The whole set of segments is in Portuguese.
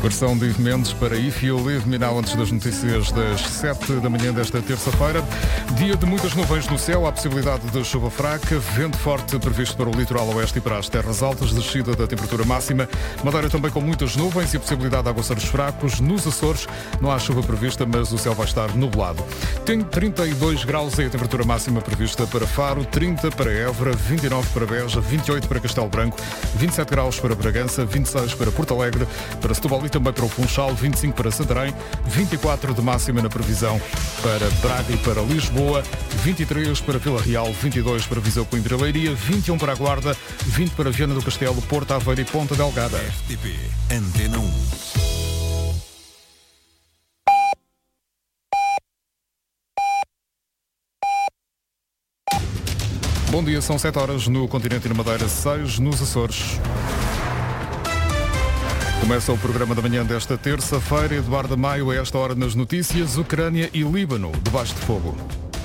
Versão de Ivo Mendes para If You Leave Me Now, antes das notícias das 7 da manhã desta terça-feira. Dia de muitas nuvens no céu, há possibilidade de chuva fraca, vento forte previsto para o litoral oeste e para as terras altas, descida da temperatura máxima. Madeira também com muitas nuvens e a possibilidade de aguaceiros fracos. Nos Açores não há chuva prevista, mas o céu vai estar nublado. Tem 32 graus é a temperatura máxima prevista para Faro, 30 para Évora, 29 para Beja, 28 para Castelo Branco, 27 graus para Bragança, 26 para Porto Alegre, para Setúbal e também para o Funchal, 25 para Santarém, 24 de máxima na previsão para Braga e para Lisboa, 23 para Vila Real, 22 para Viseu, Coimbra e Leiria, 21 para a Guarda, 20 para Viana do Castelo, Porto Aveiro e Ponta Delgada. RTP Antena 1. Bom dia, são 7 horas no continente e na Madeira, 6 nos Açores. Começa o programa da manhã desta terça-feira. Eduardo Maio, a esta hora nas notícias, Ucrânia e Líbano, debaixo de fogo.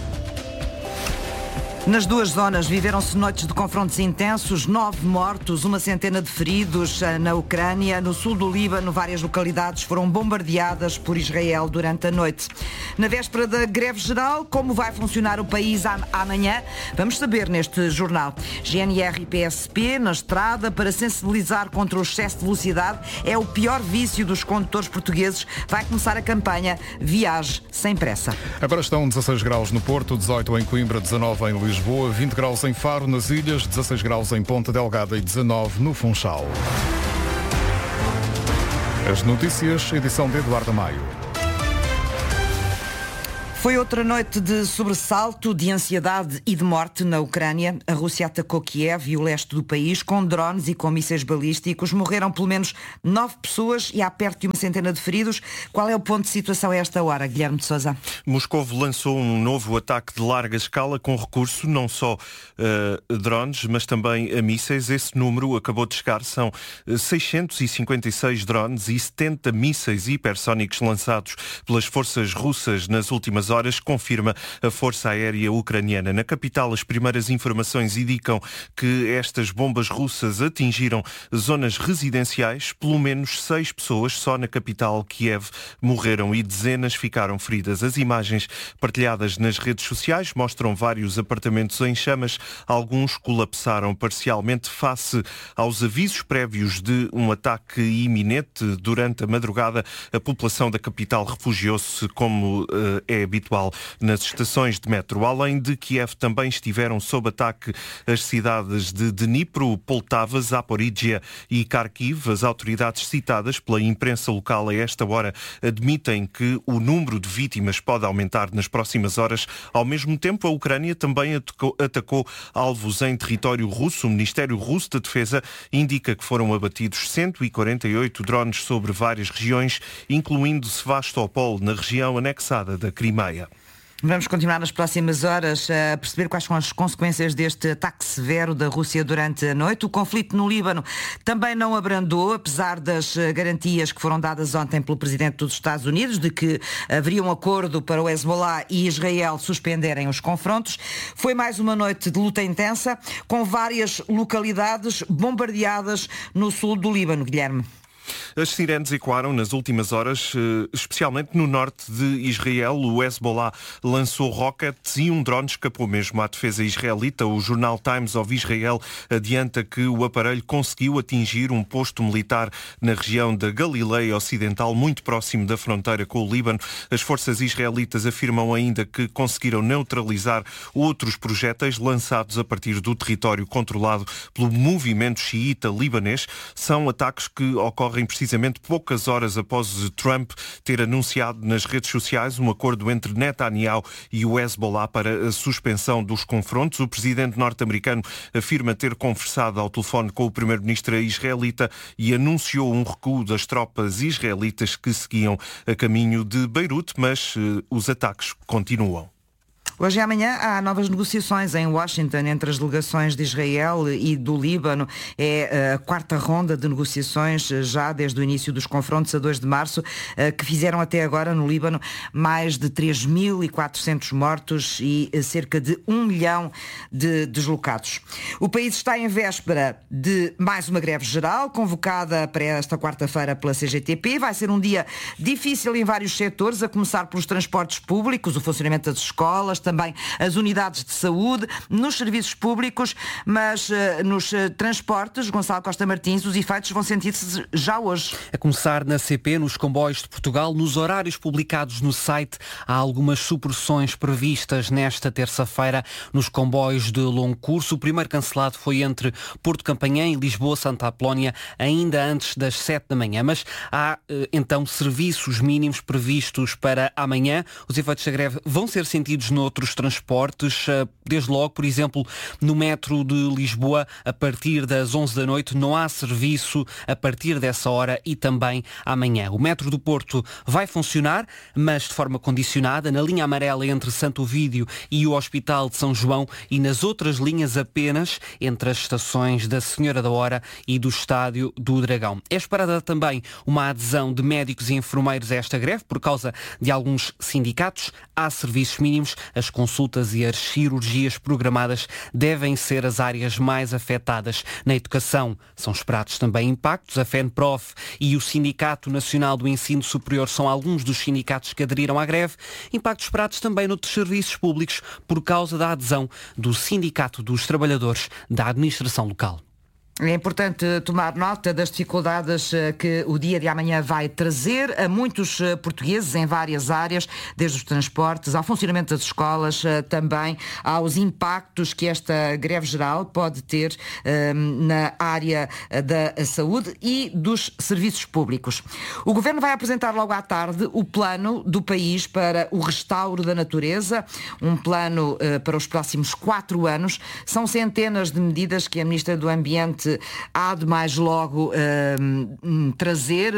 Nas duas zonas viveram-se noites de confrontos intensos, 9 mortos, uma centena de feridos na Ucrânia. No sul do Líbano, várias localidades foram bombardeadas por Israel durante a noite. Na véspera da greve geral, como vai funcionar o país amanhã? Vamos saber neste jornal. GNR e PSP na estrada para sensibilizar contra o excesso de velocidade. É o pior vício dos condutores portugueses. Vai começar a campanha Viaje Sem Pressa. Agora estão 16 graus no Porto, 18 em Coimbra, 19 em Lisboa, 20 graus em Faro, nas Ilhas, 16 graus em Ponta Delgada e 19 no Funchal. As notícias, edição de Eduardo Maio. Foi outra noite de sobressalto, de ansiedade e de morte na Ucrânia. A Rússia atacou Kiev e o leste do país com drones e com mísseis balísticos. Morreram pelo menos 9 pessoas e há perto de uma centena de feridos. Qual é o ponto de situação a esta hora, Guilherme de Sousa? Moscovo lançou um novo ataque de larga escala com recurso não só drones, mas também a mísseis. Esse número acabou de chegar. São 656 drones e 70 mísseis hipersónicos lançados pelas forças russas nas últimas horas, confirma a Força Aérea Ucraniana. Na capital, as primeiras informações indicam que estas bombas russas atingiram zonas residenciais. Pelo menos 6 pessoas só na capital, Kiev, morreram e dezenas ficaram feridas. As imagens partilhadas nas redes sociais mostram vários apartamentos em chamas. Alguns colapsaram parcialmente face aos avisos prévios de um ataque iminente. Durante a madrugada, a população da capital refugiou-se, como é habitual nas estações de metro. Além de Kiev, também estiveram sob ataque as cidades de Dnipro, Poltava, Zaporizhia e Kharkiv. As autoridades citadas pela imprensa local a esta hora admitem que o número de vítimas pode aumentar nas próximas horas. Ao mesmo tempo, a Ucrânia também atacou alvos em território russo. O Ministério Russo da Defesa indica que foram abatidos 148 drones sobre várias regiões, incluindo Sevastopol, na região anexada da Crimeia. Vamos continuar nas próximas horas a perceber quais são as consequências deste ataque severo da Rússia durante a noite. O conflito no Líbano também não abrandou, apesar das garantias que foram dadas ontem pelo Presidente dos Estados Unidos de que haveria um acordo para o Hezbollah e Israel suspenderem os confrontos. Foi mais uma noite de luta intensa, com várias localidades bombardeadas no sul do Líbano, Guilherme. As sirenes ecoaram nas últimas horas, especialmente no norte de Israel. O Hezbollah lançou rockets e um drone escapou mesmo à defesa israelita. O jornal Times of Israel adianta que o aparelho conseguiu atingir um posto militar na região da Galileia Ocidental, muito próximo da fronteira com o Líbano. As forças israelitas afirmam ainda que conseguiram neutralizar outros projéteis lançados a partir do território controlado pelo movimento xiita libanês. São ataques que ocorrem precisamente poucas horas após Trump ter anunciado nas redes sociais um acordo entre Netanyahu e o Hezbollah para a suspensão dos confrontos. O presidente norte-americano afirma ter conversado ao telefone com o primeiro-ministro israelita e anunciou um recuo das tropas israelitas que seguiam a caminho de Beirute, mas os ataques continuam. Hoje e amanhã há novas negociações em Washington entre as delegações de Israel e do Líbano. É a quarta ronda de negociações já desde o início dos confrontos a 2 de março, que fizeram até agora no Líbano mais de 3.400 mortos e cerca de 1 milhão de deslocados. O país está em véspera de mais uma greve geral, convocada para esta quarta-feira pela CGTP. Vai ser um dia difícil em vários setores, a começar pelos transportes públicos, o funcionamento das escolas, também as unidades de saúde, nos serviços públicos, mas nos transportes, Gonçalo Costa Martins, os efeitos vão sentir-se já hoje. A começar na CP, nos comboios de Portugal, nos horários publicados no site, há algumas supressões previstas nesta terça-feira nos comboios de longo curso. O primeiro cancelado foi entre Porto Campanhã e Lisboa-Santa Apolónia, ainda antes das 7 da manhã. Mas há, então, serviços mínimos previstos para amanhã. Os efeitos da greve vão ser sentidos noutros transportes. Desde logo, por exemplo, no metro de Lisboa, a partir das 11 da noite, não há serviço a partir dessa hora e também amanhã. O metro do Porto vai funcionar, mas de forma condicionada, na linha amarela entre Santo Ovídio e o Hospital de São João, e nas outras linhas apenas entre as estações da Senhora da Hora e do Estádio do Dragão. É esperada também uma adesão de médicos e enfermeiros a esta greve por causa de alguns sindicatos. Há serviços mínimos, as consultas e as cirurgias programadas devem ser as áreas mais afetadas. Na educação são esperados também impactos. A FENPROF e o Sindicato Nacional do Ensino Superior são alguns dos sindicatos que aderiram à greve. Impactos esperados também noutros serviços públicos por causa da adesão do Sindicato dos Trabalhadores da Administração Local. É importante tomar nota das dificuldades que o dia de amanhã vai trazer a muitos portugueses em várias áreas, desde os transportes ao funcionamento das escolas, também aos impactos que esta greve geral pode ter na área da saúde e dos serviços públicos. O Governo vai apresentar logo à tarde o plano do país para o restauro da natureza, um plano para os próximos 4 anos. São centenas de medidas que a Ministra do Ambiente há de mais logo trazer.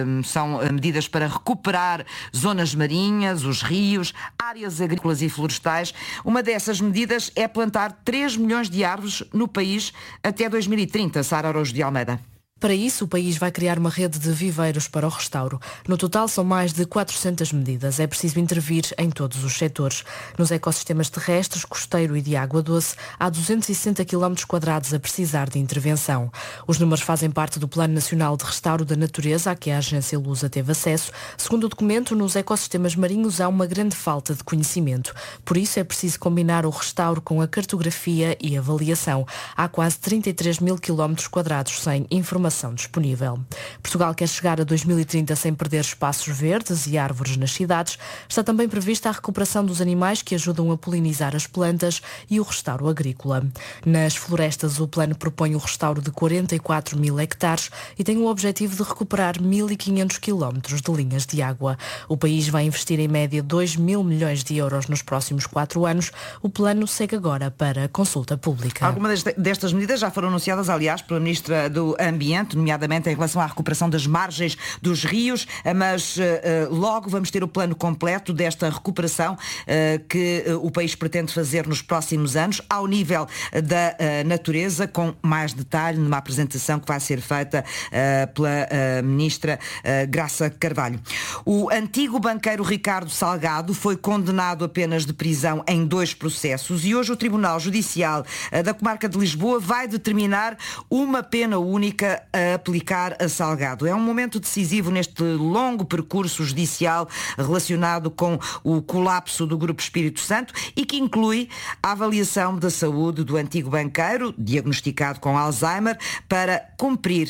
São medidas para recuperar zonas marinhas, os rios, áreas agrícolas e florestais. Uma dessas medidas é plantar 3 milhões de árvores no país até 2030. Sara Araújo de Almeida. Para isso, o país vai criar uma rede de viveiros para o restauro. No total, são mais de 400 medidas. É preciso intervir em todos os setores. Nos ecossistemas terrestres, costeiro e de água doce, há 260 km² a precisar de intervenção. Os números fazem parte do Plano Nacional de Restauro da Natureza, a que a Agência Lusa teve acesso. Segundo o documento, nos ecossistemas marinhos há uma grande falta de conhecimento. Por isso, é preciso combinar o restauro com a cartografia e avaliação. Há quase 33 mil km² sem informação disponível. Portugal quer chegar a 2030 sem perder espaços verdes e árvores nas cidades. Está também prevista a recuperação dos animais que ajudam a polinizar as plantas e o restauro agrícola. Nas florestas, o plano propõe o restauro de 44 mil hectares e tem o objetivo de recuperar 1.500 quilómetros de linhas de água. O país vai investir em média 2 mil milhões de euros nos próximos 4 anos. O plano segue agora para consulta pública. Algumas destas medidas já foram anunciadas, aliás, pela Ministra do Ambiente, nomeadamente em relação à recuperação das margens dos rios, mas logo vamos ter o plano completo desta recuperação que o país pretende fazer nos próximos anos, ao nível da natureza, com mais detalhe numa apresentação que vai ser feita pela Ministra Graça Carvalho. O antigo banqueiro Ricardo Salgado foi condenado a penas de prisão em 2 processos e hoje o Tribunal Judicial da Comarca de Lisboa vai determinar uma pena única a aplicar a Salgado. É um momento decisivo neste longo percurso judicial relacionado com o colapso do Grupo Espírito Santo e que inclui a avaliação da saúde do antigo banqueiro, diagnosticado com Alzheimer, para cumprir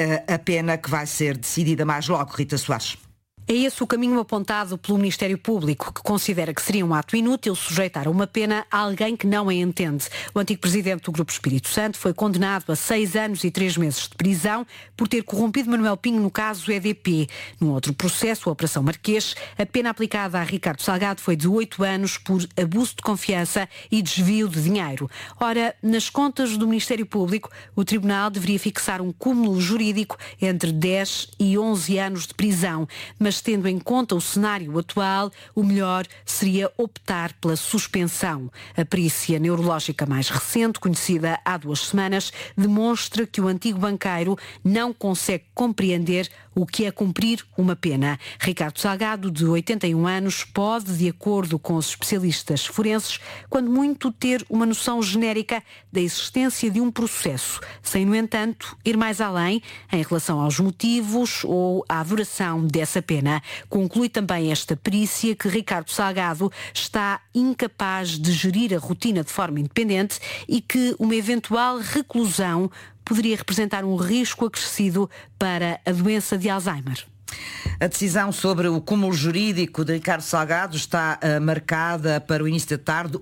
a pena que vai ser decidida mais logo. Rita Soares. É esse o caminho apontado pelo Ministério Público, que considera que seria um ato inútil sujeitar a uma pena a alguém que não a entende. O antigo presidente do Grupo Espírito Santo foi condenado a 6 anos e 3 meses de prisão por ter corrompido Manuel Pinho no caso EDP. Num outro processo, a Operação Marquês, a pena aplicada a Ricardo Salgado foi de 8 anos por abuso de confiança e desvio de dinheiro. Ora, nas contas do Ministério Público, o Tribunal deveria fixar um cúmulo jurídico entre 10 e 11 anos de prisão, mas mas tendo em conta o cenário atual, o melhor seria optar pela suspensão. A perícia neurológica mais recente, conhecida há 2 semanas, demonstra que o antigo banqueiro não consegue compreender o que é cumprir uma pena. Ricardo Salgado, de 81 anos, pode, de acordo com os especialistas forenses, quando muito ter uma noção genérica da existência de um processo, sem, no entanto, ir mais além em relação aos motivos ou à duração dessa pena. Conclui também esta perícia que Ricardo Salgado está incapaz de gerir a rotina de forma independente e que uma eventual reclusão poderia representar um risco acrescido para a doença de Alzheimer. A decisão sobre o cúmulo jurídico de Ricardo Salgado está marcada para o início da tarde,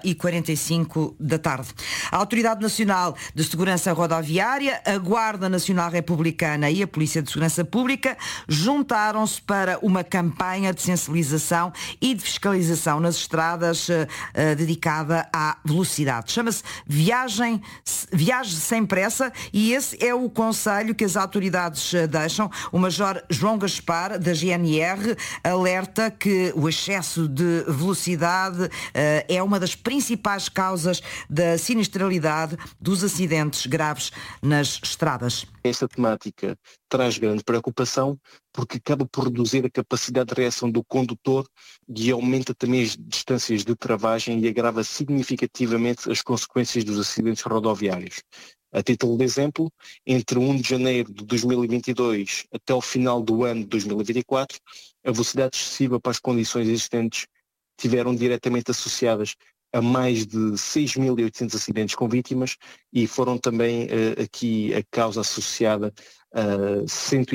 1h45 da tarde. A Autoridade Nacional de Segurança Rodoviária, a Guarda Nacional Republicana e a Polícia de Segurança Pública juntaram-se para uma campanha de sensibilização e de fiscalização nas estradas dedicada à velocidade. Chama-se Viagem Sem Pressa e esse é o conselho que as autoridades deixam. O Major João Gaspar, da GNR, alerta que o excesso de velocidade é uma das principais causas da sinistralidade dos acidentes graves nas estradas. Esta temática traz grande preocupação porque acaba por reduzir a capacidade de reação do condutor e aumenta também as distâncias de travagem e agrava significativamente as consequências dos acidentes rodoviários. A título de exemplo, entre 1 de janeiro de 2022 até o final do ano de 2024, a velocidade excessiva para as condições existentes tiveram diretamente associadas a mais de 6.800 acidentes com vítimas e foram também aqui a causa associada a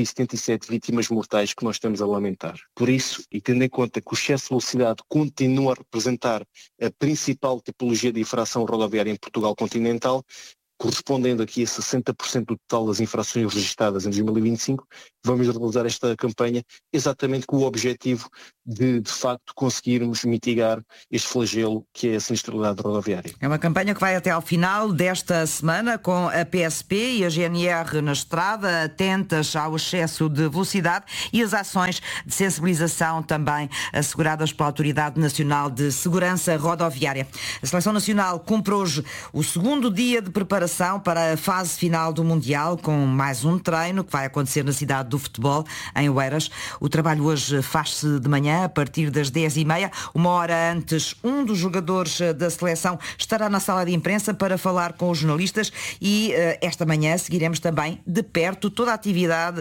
177 vítimas mortais que nós estamos a lamentar. Por isso, e tendo em conta que o excesso de velocidade continua a representar a principal tipologia de infração rodoviária em Portugal continental, correspondendo aqui a 60% do total das infrações registradas em 2025, vamos realizar esta campanha exatamente com o objetivo de facto, conseguirmos mitigar este flagelo que é a sinistralidade rodoviária. É uma campanha que vai até ao final desta semana com a PSP e a GNR na estrada, atentas ao excesso de velocidade e as ações de sensibilização também asseguradas pela Autoridade Nacional de Segurança Rodoviária. A Seleção Nacional cumpre hoje o 2º dia de preparação para a fase final do Mundial, com mais um treino que vai acontecer na cidade do futebol, em Oeiras. O trabalho hoje faz-se de manhã, a partir das 10h30. Uma hora antes, um dos jogadores da seleção estará na sala de imprensa para falar com os jornalistas e esta manhã seguiremos também de perto toda a atividade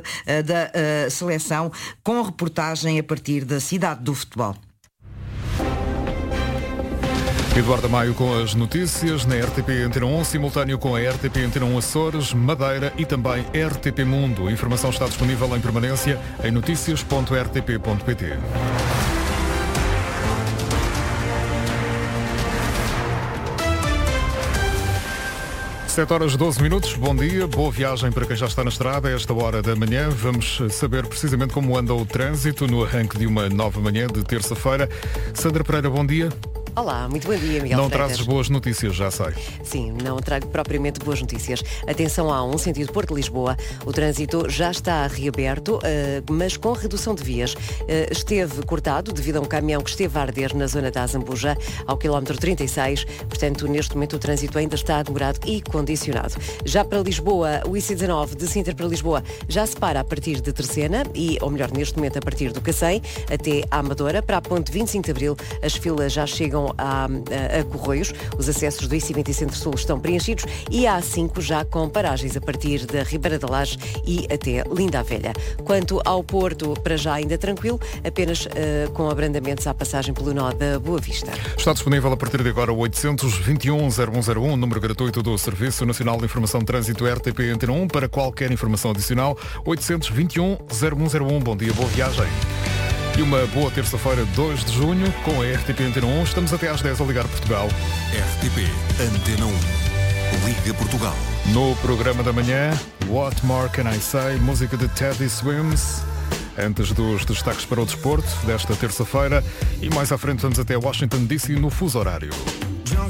da seleção, com reportagem a partir da cidade do futebol. Eduardo Maio com as notícias na RTP Antena 1, simultâneo com a RTP Antena 1 Açores, Madeira e também RTP Mundo. A informação está disponível em permanência em noticias.rtp.pt. Sete horas 12 minutos, bom dia, boa viagem para quem já está na estrada a esta hora da manhã. Vamos saber precisamente como anda o trânsito no arranque de uma nova manhã de terça-feira. Sandra Pereira, bom dia. Olá, muito bom dia, Miguel Não Freitas. trazes boas notícias, já sei. Sim, não trago propriamente boas notícias. Atenção a A1, sentido Porto-Lisboa. O trânsito já está reaberto, mas com redução de vias. Esteve cortado devido a um caminhão que esteve a arder na zona da Azambuja, ao quilómetro 36. Portanto, neste momento o trânsito ainda está demorado e condicionado. Já para Lisboa, o IC19 de Sintra para Lisboa já se para a partir de Terceira, ou melhor, neste momento a partir do Cacém, até à Amadora. Para a ponte 25 de Abril, as filas já chegam a Corroios. Os acessos do IC20 Centro-Sul estão preenchidos e a A5 já com paragens a partir da Ribeira da Laje e até Linda a Velha. Quanto ao Porto, para já ainda tranquilo, apenas com abrandamentos à passagem pelo nó da Boa Vista. Está disponível a partir de agora o 821-0101, número gratuito do Serviço Nacional de Informação de Trânsito RTP Antena 1. Para qualquer informação adicional, 821-0101. Bom dia, boa viagem. E uma boa terça-feira, 2 de junho, com a RTP Antena 1. Estamos até às 10 a ligar Portugal. RTP Antena 1. Liga Portugal. No programa da manhã, What More Can I Say? Música de Teddy Swims. Antes dos destaques para o desporto desta terça-feira. E mais à frente vamos até Washington DC no fuso horário.